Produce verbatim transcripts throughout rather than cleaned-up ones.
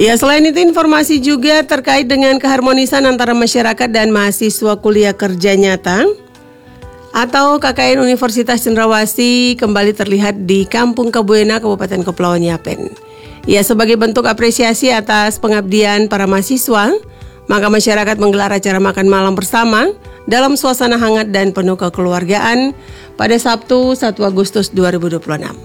Ya, selain itu informasi juga terkait dengan keharmonisan antara masyarakat dan mahasiswa kuliah kerja nyata atau K K N Universitas Cendrawasih kembali terlihat di Kampung Kabuena, Kabupaten Kepulauan Yapen. Ya, sebagai bentuk apresiasi atas pengabdian para mahasiswa, maka masyarakat menggelar acara makan malam bersama dalam suasana hangat dan penuh kekeluargaan pada Sabtu satu Agustus dua ribu dua puluh enam.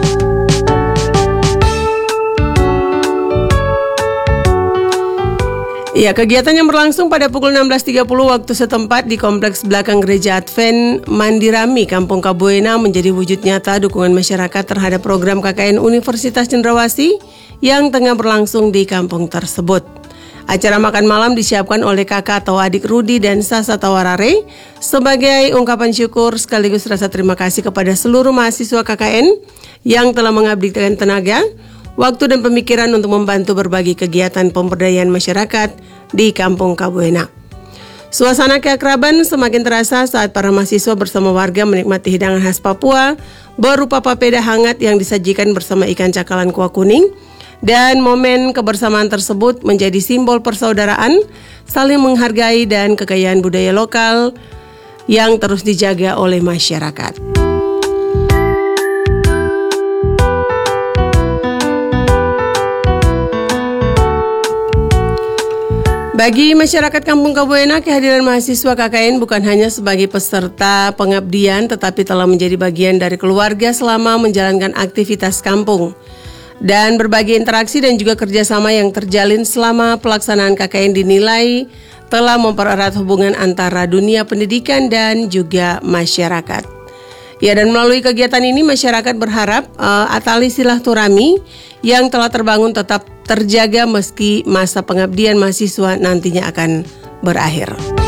Ya, kegiatan yang berlangsung pada pukul enam belas tiga puluh waktu setempat di kompleks belakang Gereja Advent Mandirami, Kampung Kabuena menjadi wujud nyata dukungan masyarakat terhadap program K K N Universitas Cendrawasih yang tengah berlangsung di kampung tersebut. Acara makan malam disiapkan oleh kakak atau adik Rudi dan Sasa Tawarare sebagai ungkapan syukur sekaligus rasa terima kasih kepada seluruh mahasiswa K K N yang telah mengabdikan tenaga, waktu dan pemikiran untuk membantu berbagi kegiatan pemberdayaan masyarakat di Kampung Kabuena. Suasana keakraban semakin terasa saat para mahasiswa bersama warga menikmati hidangan khas Papua berupa papeda hangat yang disajikan bersama ikan cakalang kuah kuning, dan momen kebersamaan tersebut menjadi simbol persaudaraan, saling menghargai dan kekayaan budaya lokal yang terus dijaga oleh masyarakat. Bagi masyarakat Kampung Kabuena, kehadiran mahasiswa K K N bukan hanya sebagai peserta pengabdian, tetapi telah menjadi bagian dari keluarga selama menjalankan aktivitas kampung. Dan berbagai interaksi dan juga kerjasama yang terjalin selama pelaksanaan K K N dinilai telah mempererat hubungan antara dunia pendidikan dan juga masyarakat. Ya, dan melalui kegiatan ini masyarakat berharap uh, tali silaturahmi yang telah terbangun tetap terjaga meski masa pengabdian mahasiswa nantinya akan berakhir.